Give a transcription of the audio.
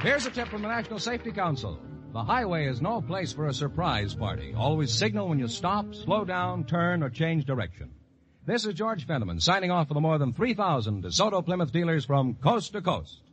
Here's a tip from the National Safety Council. The highway is no place for a surprise party. Always signal when you stop, slow down, turn, or change direction. This is George Fenneman signing off for the more than 3,000 DeSoto Plymouth dealers from coast to coast.